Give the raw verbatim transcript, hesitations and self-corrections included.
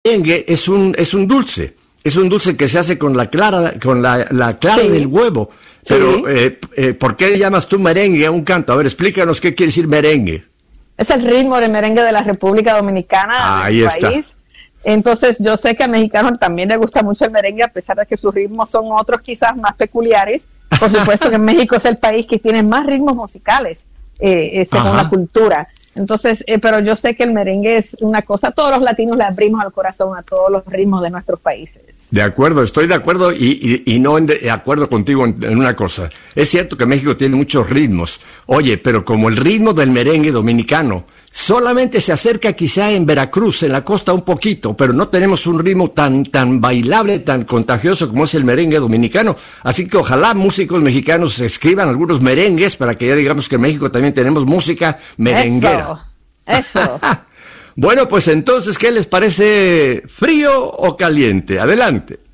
merengue es un, es un dulce. Es un dulce que se hace con la clara, con la, la clara sí. del huevo. Pero, sí. eh, eh, ¿por qué llamas tú merengue a un canto? A ver, explícanos qué quiere decir merengue. Es el ritmo del merengue de la República Dominicana, ah, ahí está. país. Entonces, yo sé que a mexicanos también les gusta mucho el merengue, a pesar de que sus ritmos son otros quizás más peculiares. Por supuesto que México es el país que tiene más ritmos musicales, eh, eh, según Ajá. la cultura. Entonces, eh, pero yo sé que el merengue es una cosa, todos los latinos le abrimos al corazón a todos los ritmos de nuestros países. De acuerdo, estoy de acuerdo y, y, y no en de, de acuerdo contigo en, en una cosa. Es cierto que México tiene muchos ritmos. Oye, pero como el ritmo del merengue dominicano solamente se acerca quizá en Veracruz, en la costa un poquito, pero no tenemos un ritmo tan, tan bailable, tan contagioso como es el merengue dominicano. Así que ojalá músicos mexicanos escriban algunos merengues para que ya digamos que en México también tenemos música merenguera. Eso, eso. Bueno, pues entonces, ¿qué les parece? ¿Frío o caliente? Adelante.